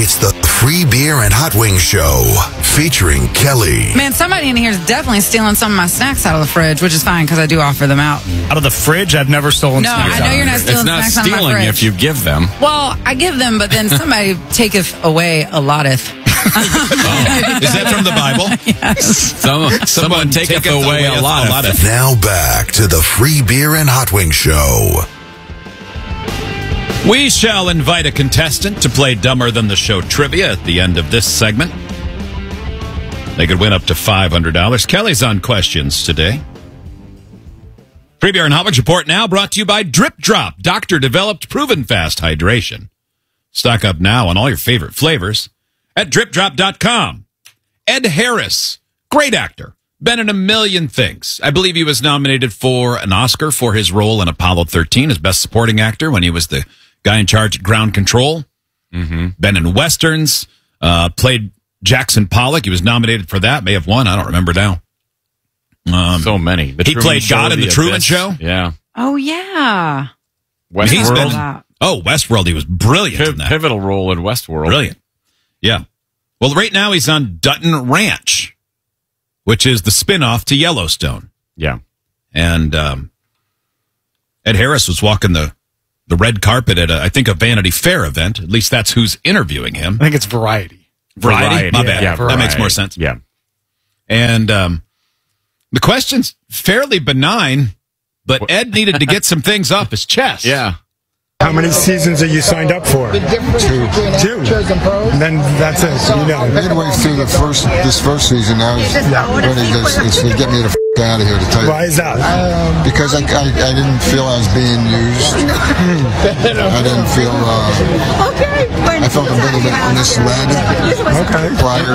It's the Free Beer and Hot Wings Show featuring Kelly. Man, somebody in here is definitely stealing some of my snacks out of the fridge, which is fine because I do offer them out. Out of the fridge? I've never stolen snacks. No, I know you're not stealing snacks out of my fridge. It's not stealing if you give them. Well, I give them, but then somebody taketh away a lotteth. Is that from the Bible? Yes. Someone taketh away a lot. Now back to the Free Beer and Hot Wings Show. We shall invite a contestant to play Dumber Than the Show trivia at the end of this segment. They could win up to $500. Kelly's on questions today. Free Beer and Hot Wings Report now brought to you by Drip Drop, doctor-developed, proven fast hydration. Stock up now on all your favorite flavors at dripdrop.com. Ed Harris, great actor, been in a million things. I believe he was nominated for an Oscar for his role in Apollo 13 as Best Supporting Actor when he was the guy in charge at Ground Control. Been in Westerns, played Jackson Pollock. He was nominated for that, may have won. I don't remember now. So many. He played God in The Truman Show. Yeah. Oh, yeah. Westworld. Westworld. He was brilliant in that. Pivotal role in Westworld. Brilliant. Yeah. Well, right now he's on Dutton Ranch, which is the spinoff to Yellowstone. Yeah. And Ed Harris was walking the red carpet at, I think, a Vanity Fair event. At least that's who's interviewing him. I think it's Variety. Variety? My bad. Yeah, that makes more sense. Yeah. And the question's fairly benign, but Ed needed to get some things off his chest. Yeah. How many seasons are you signed up for? Two. And then that's it. You know. Midway through this first season, now it's to get me the out of here to tell you. Why is that? Because I didn't feel I was being used. I didn't feel. I felt a little bit misled. Okay.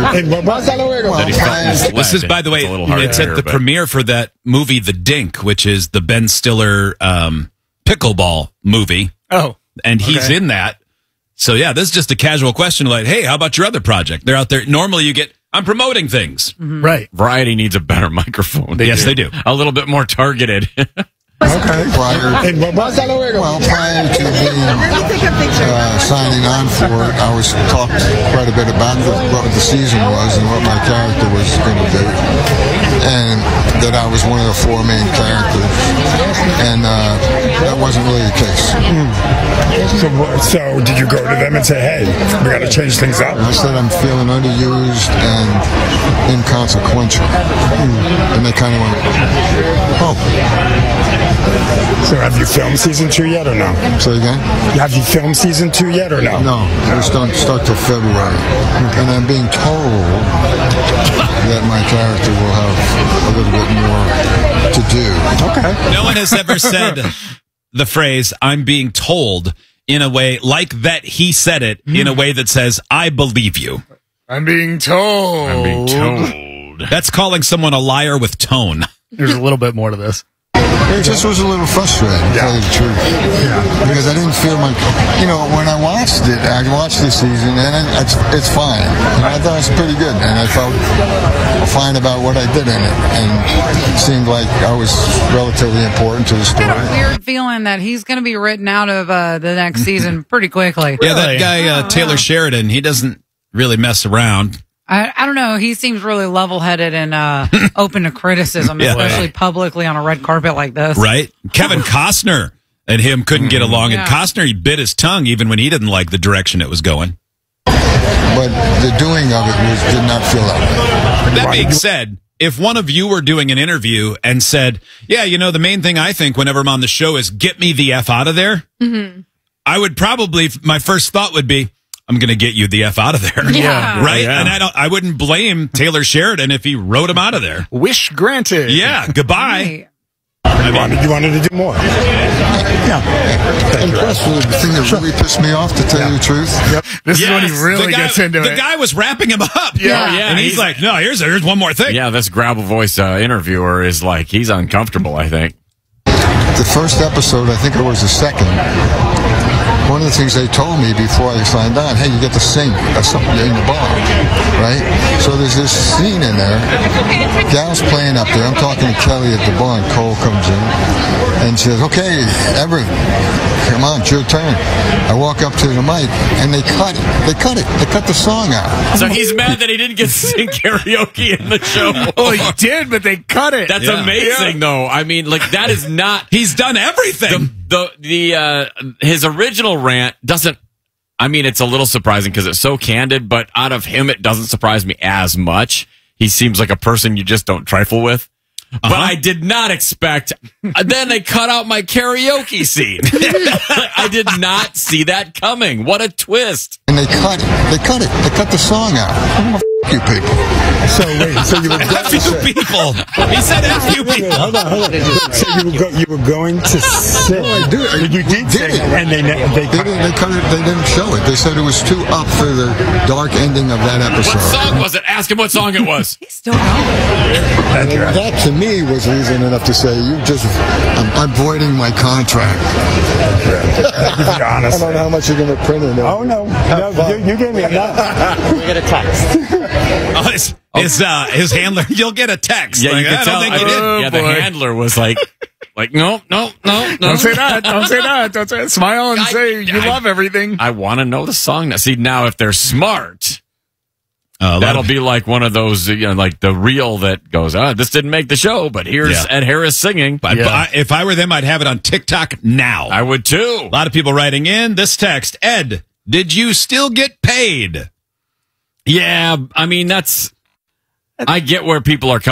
Prior. This is, by the way, it's at the premiere for that movie, The Dink, which is the Ben Stiller pickleball movie. Oh. And he's in that. So, yeah, this is just a casual question like, hey, how about your other project? They're out there. Normally you get, I'm promoting things. Right. Variety needs a better microphone. Yes, they do. A little bit more targeted. Okay. Prior to being signing on for it, I was talked quite a bit about what the season was and what my character was going to do, and that I was one of the four main characters, and that wasn't really the case. So did you go to them and say, hey, we got to change things up? I said I'm feeling underused and inconsequential, and they kind of went, oh. So have you filmed season 2 yet or no? Say again? Have you filmed season 2 yet or no? No, we don't start till February. And I'm being told that my character will have a little bit more to do. Okay. No one has ever said the phrase, I'm being told, in a way like that he said it, in a way that says, I believe you. I'm being told. I'm being told. That's calling someone a liar with tone. There's a little bit more to this. It just was a little frustrating, to tell you the truth. Because I didn't feel like, when I watched the season, and it's fine. And I thought it was pretty good, and I felt fine about what I did in it, and it seemed like I was relatively important to the story. I got a weird feeling that he's going to be written out of the next season pretty quickly. Yeah, that guy, Taylor Sheridan, he doesn't really mess around. I don't know. He seems really level-headed and open to criticism, especially publicly on a red carpet like this. Right? Kevin Costner and him couldn't get along, and Costner, he bit his tongue even when he didn't like the direction it was going. But the doing of it did not feel that way. That being said, if one of you were doing an interview and said, yeah, the main thing I think whenever I'm on the show is get me the F out of there, I would probably, my first thought would be, I'm going to get you the F out of there. Yeah. Right? Yeah. And I wouldn't blame Taylor Sheridan if he wrote him out of there. Wish granted. Yeah. Goodbye. Right. You wanted to do more. Impressed with the thing that really pissed me off, to tell you the truth. This is when he really gets into it. The guy was wrapping him up. Yeah. And he's like, no, here's one more thing. Yeah, this gravel voice interviewer is like, he's uncomfortable, I think. The first episode, I think it was the second, one of the things they told me before I signed on, hey, you get to sing something in the bar, right? So there's this scene in there. Gal's playing up there. I'm talking to Kelly at the bar, and Cole comes in and says, okay, Everett, come on, it's your turn. I walk up to the mic, and they cut it. They cut the song out. So he's mad that he didn't get to sing karaoke in the show. Oh, he did, but they cut it. That's amazing, though. I mean, like, that is not... He's done everything. His original rant doesn't... I mean, it's a little surprising because it's so candid, but out of him, it doesn't surprise me as much. He seems like a person you just don't trifle with. But I did not expect... Then they cut out my karaoke scene. I did not see that coming. What a twist. And they cut the song out. You people. So wait, so you were F you people. He said F you people. Hold on. So you were going to sing. I did. You did sing, and they cut it. They didn't show it. They said it was too up for the dark ending of that episode. What song was it? Ask him what song it was. He still don't. That to me was reason enough to say I'm voiding my contract. Be honest. I don't know how much you're going to print in there. Oh no, you gave me enough. We get a text. His handler, you'll get a text. Yeah, like, you could I tell. don't think you did. Yeah, the handler was like, no. Don't say that. Don't say that. Don't say that. Smile and say you love everything. I want to know the song. Now, see, now if they're smart, that'll be like one of those, like the reel that goes, this didn't make the show, but here's Ed Harris singing. But if I were them, I'd have it on TikTok now. I would too. A lot of people writing in this text. Ed, did you still get paid? Yeah, I mean, I get where people are coming